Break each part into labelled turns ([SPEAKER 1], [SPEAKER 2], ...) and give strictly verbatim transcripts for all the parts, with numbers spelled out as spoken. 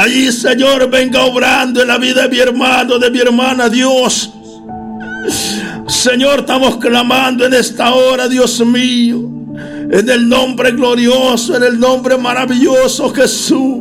[SPEAKER 1] allí, Señor, venga obrando en la vida de mi hermano, de mi hermana, Dios. Señor, estamos clamando en esta hora, Dios mío, en el nombre glorioso, en el nombre maravilloso, Jesús.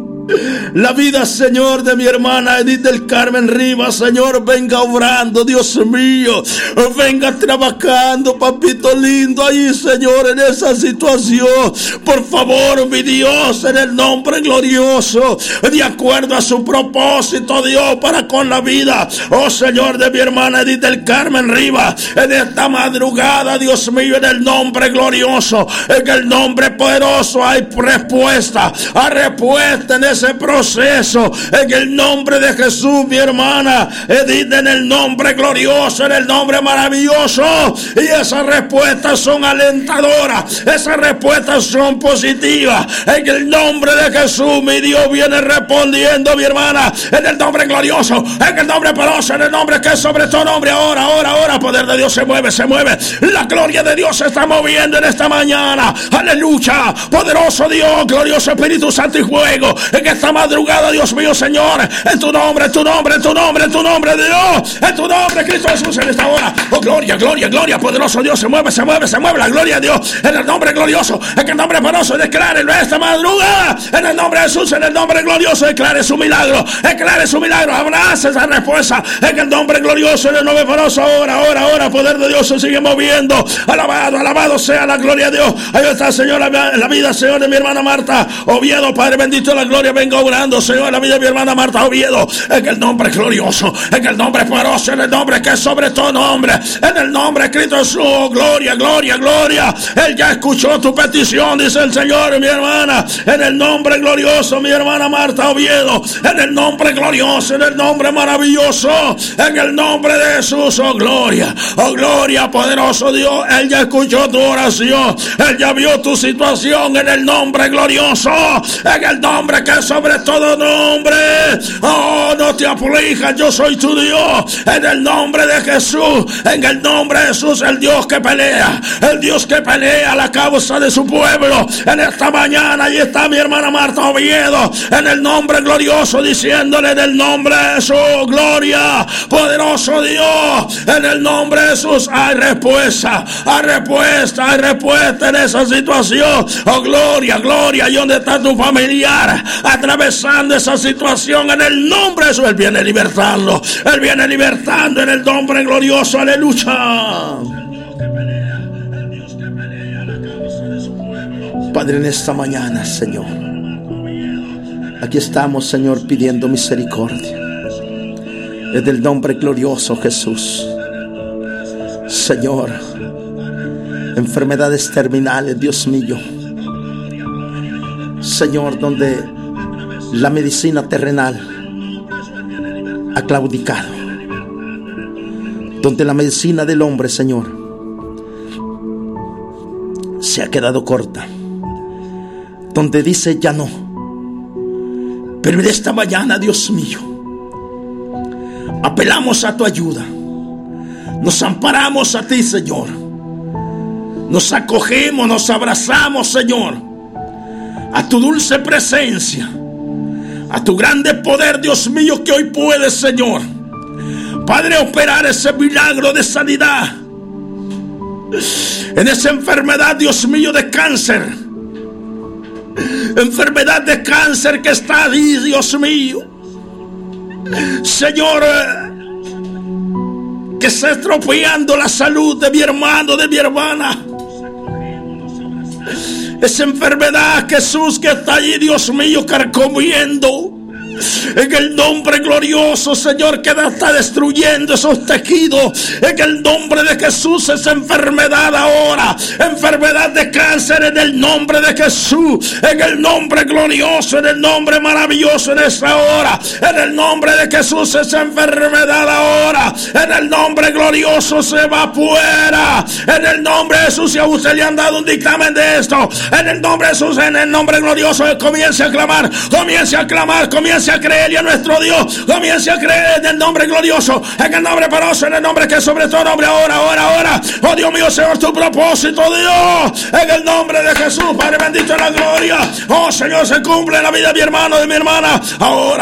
[SPEAKER 1] La vida, Señor, de mi hermana Edith del Carmen Rivas, Señor, venga obrando, Dios mío, venga trabajando, papito lindo, ahí, Señor, en esa situación. Por favor, mi Dios, en el nombre glorioso, de acuerdo a su propósito, Dios, para con la vida, oh Señor, de mi hermana Edith del Carmen Rivas, en esta madrugada, Dios mío, en el nombre glorioso, en el nombre poderoso, hay respuesta, hay respuesta en ese proceso, en el nombre de Jesús, mi hermana Edith, en el nombre glorioso, en el nombre maravilloso, y esas respuestas son alentadoras, esas respuestas son positivas, en el nombre de Jesús, mi Dios viene respondiendo, mi hermana, en el nombre glorioso, en el nombre poderoso, en el nombre que es sobre todo nombre, ahora, ahora, ahora, poder de Dios se mueve, se mueve, la gloria de Dios se está moviendo en esta mañana, aleluya, poderoso Dios, glorioso Espíritu Santo y fuego, en esta madrugada, Dios mío, Señor, en tu nombre, en tu nombre, en tu nombre, en tu nombre, Dios, en tu nombre, Cristo Jesús, en esta hora, oh gloria, gloria, gloria, poderoso Dios, se mueve, se mueve, se mueve, la gloria de Dios, en el nombre glorioso, en el nombre poderoso, declare en esta madrugada, en el nombre de Jesús, en el nombre glorioso, declare su milagro, declare su milagro, abraza esa respuesta, en el nombre glorioso, en el nombre poderoso, ahora, ahora, ahora, poder de Dios se sigue moviendo, alabado, alabado sea la gloria de Dios, ahí está, Señor, la, la vida, Señor, de mi hermana Marta Oviedo, Padre bendito, la gloria venga obrando, Señor, en la vida de mi hermana Marta Oviedo, en el nombre glorioso, en el nombre poderoso, en el nombre que es sobre todo nombre, en el nombre de Cristo Jesús, gloria, gloria, gloria, Él ya escuchó tu petición, dice el Señor, mi hermana, en el nombre glorioso, mi hermana Marta Oviedo, en el nombre glorioso, en el nombre maravilloso, en el nombre de Jesús, oh gloria, oh gloria, poderoso Dios, Él ya escuchó tu oración, Él ya vio tu situación, en el nombre glorioso, en el nombre que es sobre todo nombre, oh, no te aflijas, yo soy tu Dios, en el nombre de Jesús, en el nombre de Jesús, el Dios que pelea, el Dios que pelea la causa de su pueblo, en esta mañana, ahí está mi hermana Marta Oviedo, en el nombre glorioso, diciéndole en el nombre de Jesús, gloria, poderoso Dios, en el nombre de Jesús, hay respuesta, hay respuesta, hay respuesta en esa situación, oh gloria, gloria, y donde está tu familiar, atravesando esa situación, en el nombre de Jesús, Él viene libertando, Él viene libertando en el nombre glorioso, aleluya. Padre, en esta mañana, Señor, aquí estamos, Señor, pidiendo misericordia, en el nombre glorioso Jesús. Señor, enfermedades terminales, Dios mío, Señor, donde la medicina terrenal ha claudicado, donde la medicina del hombre, Señor, se ha quedado corta, donde dice ya no. Pero en esta mañana, Dios mío, apelamos a tu ayuda, nos amparamos a ti, Señor, nos acogemos, nos abrazamos, Señor, a tu dulce presencia, a tu grande poder, Dios mío, que hoy puedes, Señor, Padre, operar ese milagro de sanidad en esa enfermedad, Dios mío, de cáncer, enfermedad de cáncer que está ahí, Dios mío, Señor, que está estropeando la salud de mi hermano, de mi hermana. Esa enfermedad, Jesús, que está allí, Dios mío, carcomiendo, en el nombre glorioso, Señor, que está destruyendo esos tejidos, en el nombre de Jesús, esa enfermedad ahora, enfermedad de cáncer, en el nombre de Jesús, en el nombre glorioso, en el nombre maravilloso, en esta hora, en el nombre de Jesús, esa enfermedad ahora, en el nombre glorioso, se va fuera, en el nombre de Jesús. Si a usted le han dado un dictamen de esto, en el nombre de Jesús, en el nombre glorioso, comience a clamar, comience a clamar, comience a creerle a nuestro Dios, comience a creer en el nombre glorioso, en el nombre poderoso, en el nombre que es sobre todo nombre, ahora, ahora, ahora, oh Dios mío, Señor, tu propósito, Dios, en el nombre de Jesús, Padre bendito en la gloria, oh Señor, se cumple en la vida de mi hermano, de mi hermana, ahora.